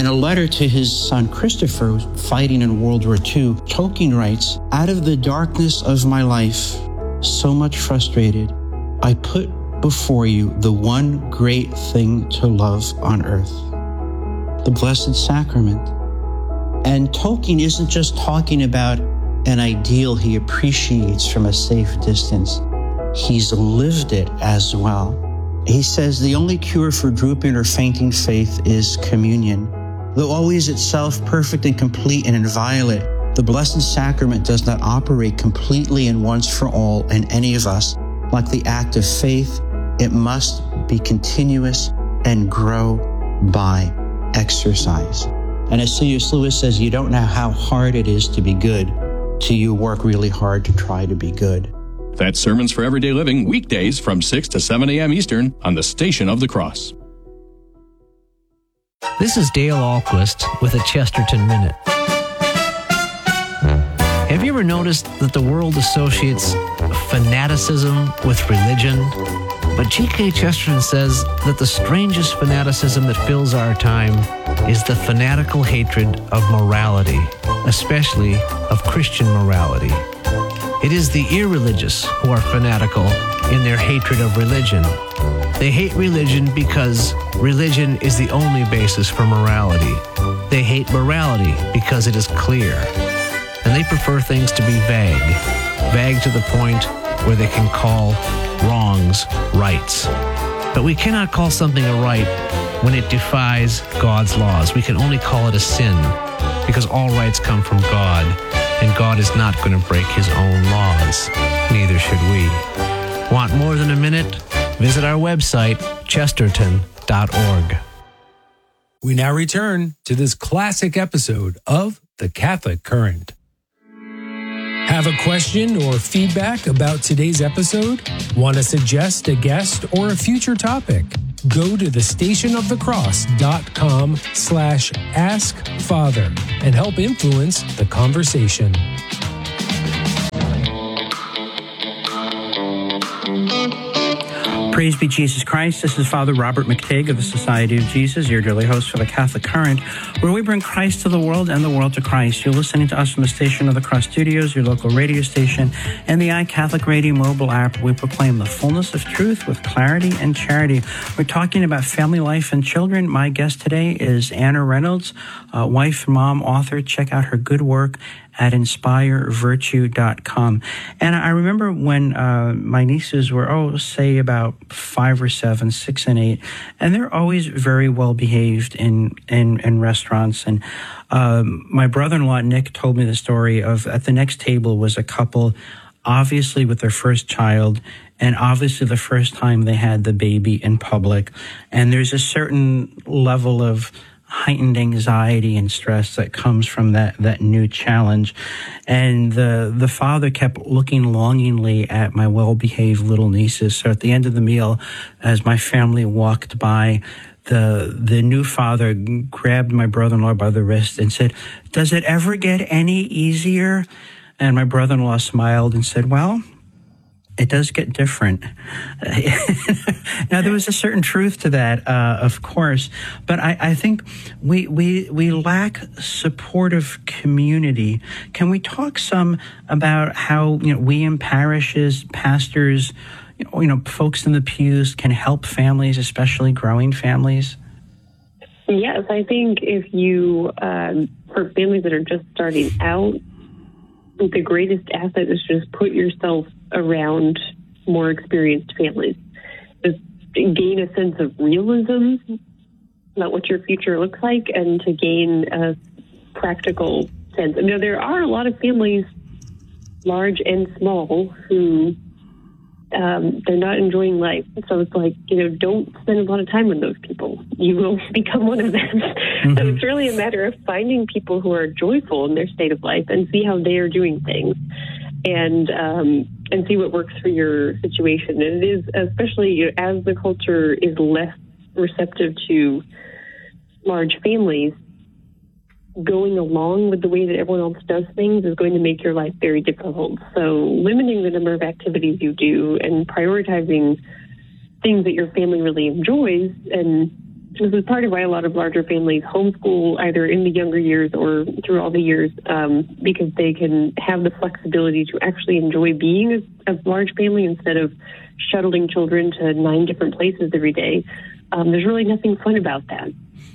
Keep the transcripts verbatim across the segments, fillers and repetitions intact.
In a letter to his son Christopher, who's fighting in World War Two, Tolkien writes, "Out of the darkness of my life, so much frustrated, I put before you the one great thing to love on earth, the Blessed Sacrament." And Tolkien isn't just talking about an ideal he appreciates from a safe distance. He's lived it as well. He says the only cure for drooping or fainting faith is communion. Though always itself perfect and complete and inviolate, the Blessed Sacrament does not operate completely and once for all in any of us. Like the act of faith, it must be continuous and grow by exercise. And as C S Lewis says, you don't know how hard it is to be good till you work really hard to try to be good. That's Sermons for Everyday Living, weekdays from six to seven a.m. Eastern on the Station of the Cross. This is Dale Ahlquist with a Chesterton Minute. Have you ever noticed that the world associates fanaticism with religion? But G K Chesterton says that the strangest fanaticism that fills our time is the fanatical hatred of morality, especially of Christian morality. It is the irreligious who are fanatical in their hatred of religion. They hate religion because religion is the only basis for morality. They hate morality because it is clear. And they prefer things to be vague, vague to the point where they can call wrongs rights. But we cannot call something a right when it defies God's laws. We can only call it a sin because all rights come from God, and God is not going to break his own laws. Neither should we. Want more than a minute? Visit our website, chesterton dot org. We now return to this classic episode of The Catholic Current. Have a question or feedback about today's episode? Want to suggest a guest or a future topic? Go to the station of the cross dot com slash ask father and help influence the conversation. Praise be Jesus Christ. This is Father Robert McTigg of the Society of Jesus, your daily host for the Catholic Current, where we bring Christ to the world and the world to Christ. You're listening to us from the Station of the Cross Studios, your local radio station, and the iCatholic Radio mobile app. We proclaim the fullness of truth with clarity and charity. We're talking about family life and children. My guest today is Anna Reynolds, uh, wife, mom, author. Check out her good work at inspire virtue dot com. And I remember when uh, my nieces were, oh, say about five or seven, six and eight, and they're always very well behaved in, in, in restaurants. And um, my brother-in-law, Nick, told me the story of at the next table was a couple, obviously with their first child, and obviously the first time they had the baby in public. And there's a certain level of heightened anxiety and stress that comes from that, that new challenge. And the, the father kept looking longingly at my well-behaved little nieces. So at the end of the meal, as my family walked by, the, the new father grabbed my brother-in-law by the wrist and said, "Does it ever get any easier?" And my brother-in-law smiled and said, "Well, it does get different." Now, there was a certain truth to that, uh, of course, but I, I think we, we, we lack supportive community. Can we talk some about how, you know, we in parishes, pastors, you know, you know, folks in the pews can help families, especially growing families? Yes, I think if you, um, for families that are just starting out, the greatest asset is just put yourself around more experienced families. Just gain a sense of realism about what your future looks like and to gain a practical sense. You know, there are a lot of families, large and small, who um, they're not enjoying life. So it's like, you know, don't spend a lot of time with those people. You will become one of them. Mm-hmm. So it's really a matter of finding people who are joyful in their state of life and see how they are doing things. And um, and see what works for your situation. And it is, especially, you know, as the culture is less receptive to large families, going along with the way that everyone else does things is going to make your life very difficult. So limiting the number of activities you do and prioritizing things that your family really enjoys and this is part of why a lot of larger families homeschool either in the younger years or through all the years, um, because they can have the flexibility to actually enjoy being a, a large family instead of shuttling children to nine different places every day. Um, there's really nothing fun about that.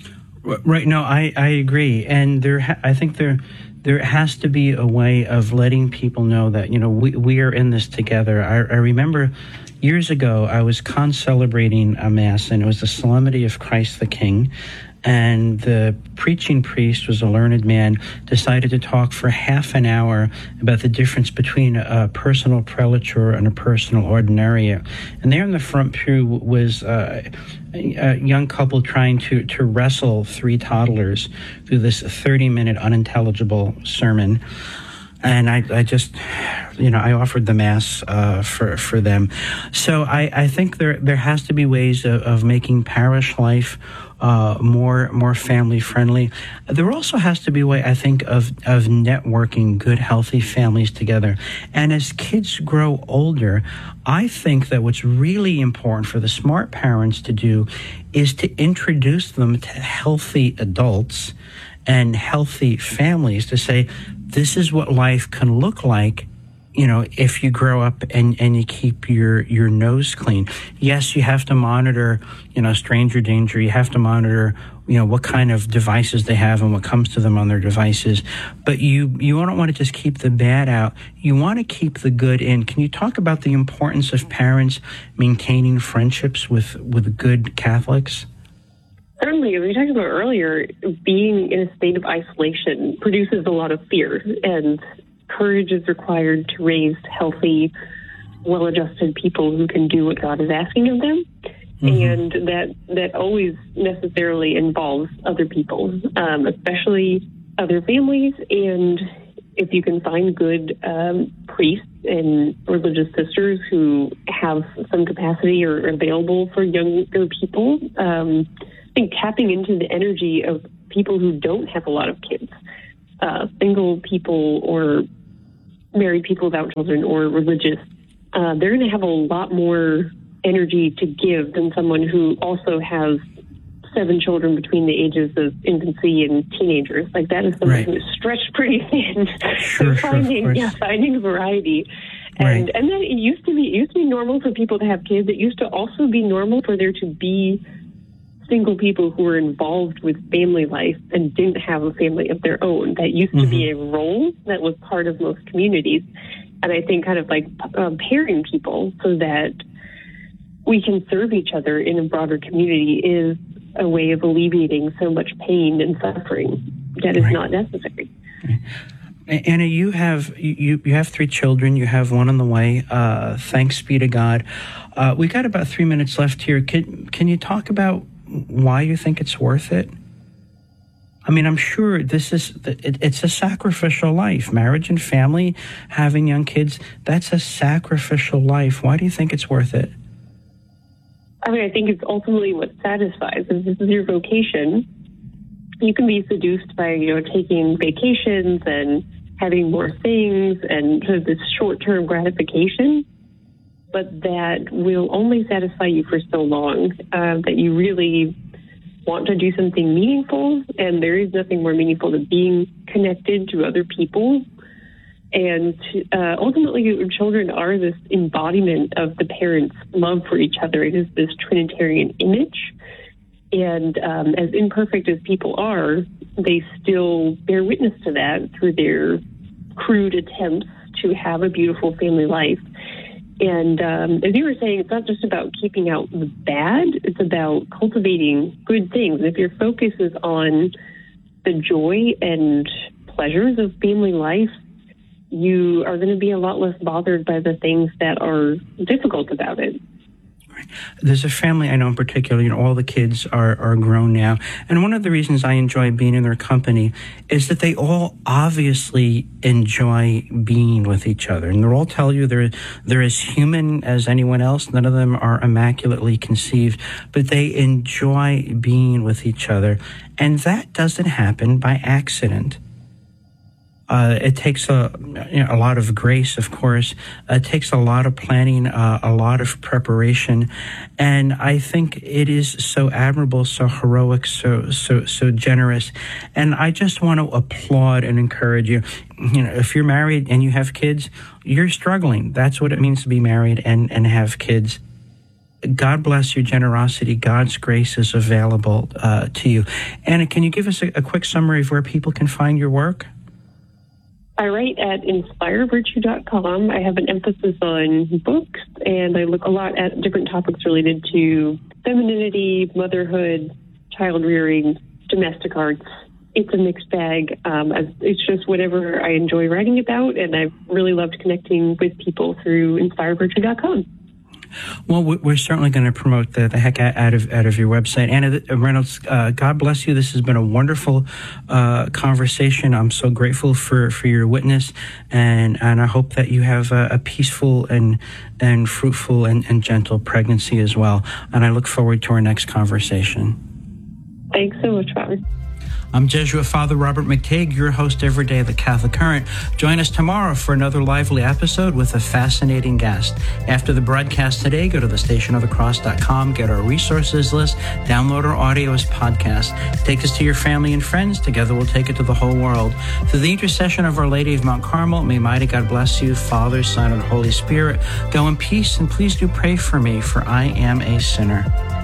Right. No, I, I agree. And there, ha- I think there, there has to be a way of letting people know that, you know, we, we are in this together. I, I remember years ago, I was con-celebrating a Mass, and it was the Solemnity of Christ the King. And the preaching priest was a learned man, decided to talk for half an hour about the difference between a personal prelature and a personal ordinariate. And there in the front pew was uh, a young couple trying to, to wrestle three toddlers through this thirty-minute unintelligible sermon. And I, I just, you know, I offered the Mass uh, for for them. So I, I think there there has to be ways of, of making parish life uh, more more family friendly. There also has to be a way, I think, of of networking good, healthy families together. And as kids grow older, I think that what's really important for the smart parents to do is to introduce them to healthy adults and healthy families, to say, this is what life can look like, you know, if you grow up and, and you keep your, your nose clean. Yes, you have to monitor, you know, stranger danger. You have to monitor, you know, what kind of devices they have and what comes to them on their devices. But you, you don't want to just keep the bad out. You want to keep the good in. Can you talk about the importance of parents maintaining friendships with, with good Catholics? Certainly, as we talked about earlier, being in a state of isolation produces a lot of fear, and courage is required to raise healthy, well-adjusted people who can do what God is asking of them. Mm-hmm. And that that always necessarily involves other people, um, especially other families. And if you can find good um, priests and religious sisters who have some capacity or are available for younger people, um, I think tapping into the energy of people who don't have a lot of kids, uh, single people or married people without children or religious, uh, they're going to have a lot more energy to give than someone who also has seven children between the ages of infancy and teenagers. Like, that is someone right. who is stretched pretty thin. Sure, so finding, sure, yeah, finding variety. And right. and then it used to be it used to be normal for people to have kids. It used to also be normal for there to be single people who were involved with family life and didn't have a family of their own. That used to mm-hmm. be a role that was part of most communities. And I think kind of like uh, pairing people so that we can serve each other in a broader community is a way of alleviating so much pain and suffering that is right. not necessary. Right. Anna, you have you, you have three children. You have one on the way. Uh, thanks be to God. Uh, we got about three minutes left here. Can can you talk about why you think it's worth it? I mean, I'm sure this is it, it's a sacrificial life. Marriage and family, having young kids, that's a sacrificial life. Why do you think it's worth it? I mean, I think it's ultimately what satisfies. If this is your vocation, you can be seduced by, you know, taking vacations and having more things and sort of this short-term gratification, but that will only satisfy you for so long, uh, that you really want to do something meaningful. And there is nothing more meaningful than being connected to other people. And uh, ultimately, your children are this embodiment of the parents' love for each other. It is this Trinitarian image. And um, as imperfect as people are, they still bear witness to that through their crude attempts to have a beautiful family life. And um, as you were saying, it's not just about keeping out the bad, it's about cultivating good things. If your focus is on the joy and pleasures of family life, you are going to be a lot less bothered by the things that are difficult about it. There's a family I know in particular, you know, all the kids are, are grown now. And one of the reasons I enjoy being in their company is that they all obviously enjoy being with each other. And they'll all tell you they're, they're as human as anyone else. None of them are immaculately conceived, but they enjoy being with each other. And that doesn't happen by accident. Uh, it takes a, you know, a lot of grace, of course. It takes a lot of planning, uh, a lot of preparation. And I think it is so admirable, so heroic, so, so, so generous. And I just want to applaud and encourage you. You know, if you're married and you have kids, you're struggling. That's what it means to be married and, and have kids. God bless your generosity. God's grace is available uh, to you. Anna, can you give us a, a quick summary of where people can find your work? I write at inspire virtue dot com. I have an emphasis on books, and I look a lot at different topics related to femininity, motherhood, child rearing, domestic arts. It's a mixed bag. Um, it's just whatever I enjoy writing about, and I've really loved connecting with people through inspire virtue dot com. Well, we're certainly going to promote the, the heck out of out of your website. Anna Reynolds, uh, God bless you. This has been a wonderful uh, conversation. I'm so grateful for, for your witness, and, and I hope that you have a, a peaceful and and fruitful and, and gentle pregnancy as well. And I look forward to our next conversation. Thanks so much, Father. I'm Jesuit Father Robert McTague, your host every day of the Catholic Current. Join us tomorrow for another lively episode with a fascinating guest. After the broadcast today, go to the station of the cross dot com, get our resources list, download our audio as podcast. Take us to your family and friends. Together we'll take it to the whole world. Through the intercession of Our Lady of Mount Carmel, may mighty God bless you, Father, Son, and Holy Spirit. Go in peace, and please do pray for me, for I am a sinner.